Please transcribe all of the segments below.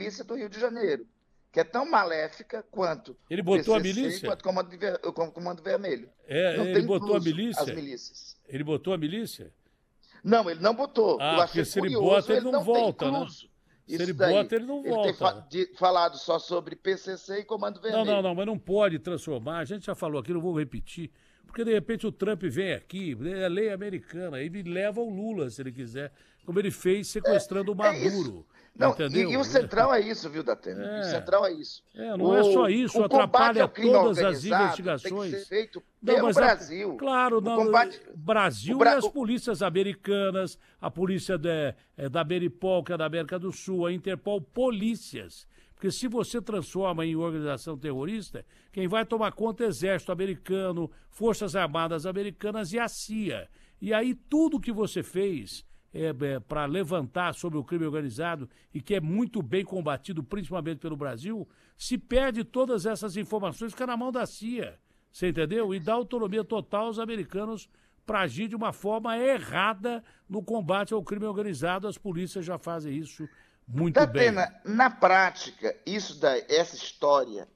milícia do Rio de Janeiro, que é tão maléfica quanto ele botou PCC, a milícia? quanto o Comando Vermelho. Não Ele tem botou a incluso milícia? as milícias. Ele botou a milícia? Não, ele não botou. Eu achei porque se ele curioso bota, ele ele não não ter volta, né? incluso Se ele isso daí. bota, ele não Ele ter volta. falado só sobre PCC e Comando Vermelho. Não, mas não pode transformar. A gente já falou aqui, não vou repetir. Porque, de repente, o Trump vem aqui, é lei americana, ele leva o Lula, se ele quiser, como ele fez sequestrando o Maduro. Não, entendeu? E o central é isso, viu, Datena? O central é isso. Não é só isso, atrapalha todas as investigações. Tem que ser feito pelo Brasil. Claro, Brasil e as polícias americanas, a polícia da Beripol, que é da América do Sul, a Interpol, polícias. Porque se você transforma em organização terrorista, quem vai tomar conta é o Exército Americano, Forças Armadas Americanas e a CIA. E aí tudo que você fez para levantar sobre o crime organizado e que é muito bem combatido, principalmente pelo Brasil, se perde todas essas informações, fica na mão da CIA, você entendeu? E dá autonomia total aos americanos para agir de uma forma errada no combate ao crime organizado. As polícias já fazem isso muito bem. Na prática, essa história,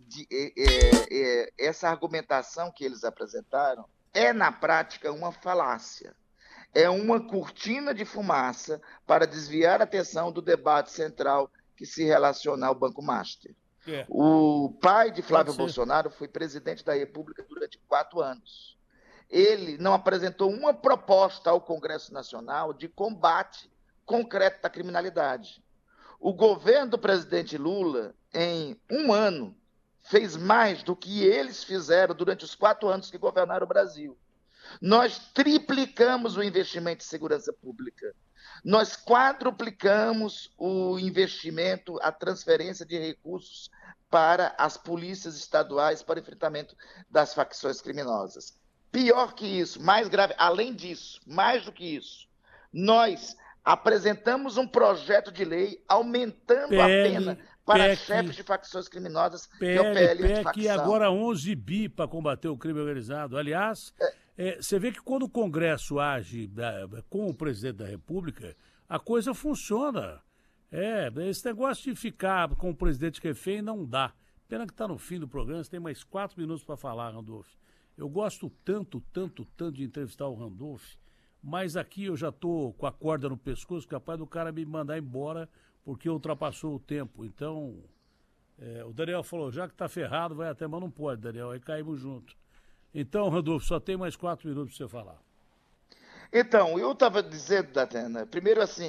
essa argumentação que eles apresentaram é, na prática, uma falácia. É uma cortina de fumaça para desviar a atenção do debate central que se relaciona ao Banco Master. O pai de Flávio Bolsonaro foi presidente da República durante 4 anos. Ele não apresentou uma proposta ao Congresso Nacional de combate concreto da criminalidade. O governo do presidente Lula, em 1 ano, fez mais do que eles fizeram durante os 4 anos que governaram o Brasil. Nós triplicamos o investimento em segurança pública. Nós quadruplicamos o investimento, a transferência de recursos para as polícias estaduais para o enfrentamento das facções criminosas. Pior que isso, mais grave, além disso, mais do que isso, nós apresentamos um projeto de lei aumentando a pena para chefes de facções criminosas, que é o PL antifacção. E agora 11 bi para combater o crime organizado. Aliás, você vê que quando o Congresso age com o presidente da República, a coisa funciona. Esse negócio de ficar com o presidente refém não dá. Pena que está no fim do programa, você tem mais 4 minutos para falar, Randolph. Eu gosto tanto de entrevistar o Randolph, mas aqui eu já estou com a corda no pescoço, capaz do cara me mandar embora porque ultrapassou o tempo. Então, o Daniel falou, já que está ferrado, vai até, mas não pode, Daniel, aí caímos junto. Então, Randolph, só tem mais 4 minutos para você falar. Então, eu estava dizendo, Datena, primeiro assim,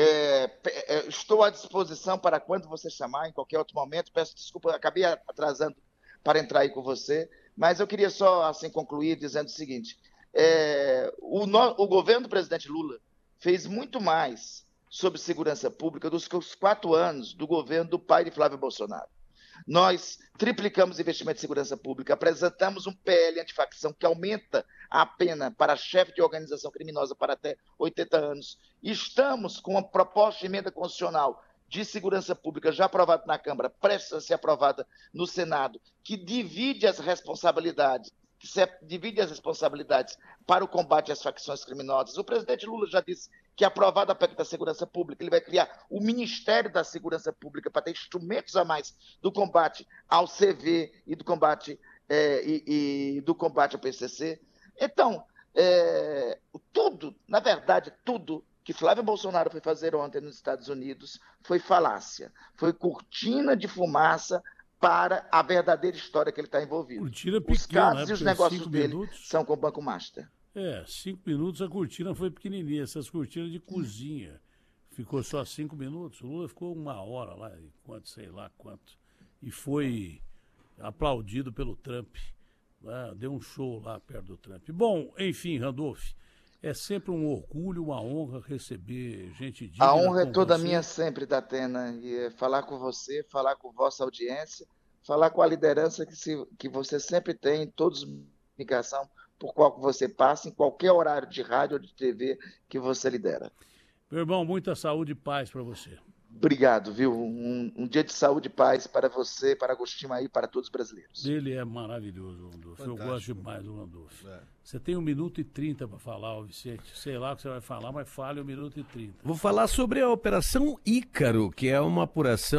estou à disposição para quando você chamar, em qualquer outro momento. Peço desculpa, acabei atrasando para entrar aí com você, mas eu queria só assim concluir dizendo o seguinte, o governo do presidente Lula fez muito mais sobre segurança pública dos que os 4 anos do governo do pai de Flávio Bolsonaro. Nós triplicamos o investimento em segurança pública, apresentamos um PL antifacção que aumenta a pena para chefe de organização criminosa para até 80 anos. Estamos com uma proposta de emenda constitucional de segurança pública já aprovada na Câmara, prestes a ser aprovada no Senado, que divide as responsabilidades para o combate às facções criminosas. O presidente Lula já disse que, aprovado a PEC da segurança pública, ele vai criar o Ministério da Segurança Pública para ter instrumentos a mais do combate ao CV e do combate ao PCC. Então, na verdade, tudo que Flávio Bolsonaro foi fazer ontem nos Estados Unidos foi falácia, foi cortina de fumaça para a verdadeira história que ele está envolvido. Cortina pequena, os casos e os negócios dele minutos são com o Banco Master. 5 minutos a cortina foi pequenininha, essas cortinas de cozinha. Ficou só 5 minutos. O Lula ficou 1 hora lá, sei lá quanto. E foi aplaudido pelo Trump. Deu um show lá perto do Trump. Bom, enfim, Randolph, é sempre um orgulho, uma honra receber gente digna. A honra é toda minha sempre, Datena, e falar com você, falar com vossa audiência, falar com a liderança que você sempre tem em todos os comunicação por qual você passa, em qualquer horário de rádio ou de TV que você lidera. Meu irmão, muita saúde e paz para você. Obrigado, viu? Um dia de saúde e paz para você, para Agostinho aí, para todos os brasileiros. Ele é maravilhoso, Randolph. Eu gosto demais do Randolph. Você tem 1 minuto e 30 para falar, Vicente. Sei lá o que você vai falar, mas fale 1 minuto e 30. Vou falar sobre a Operação Ícaro, que é uma apuração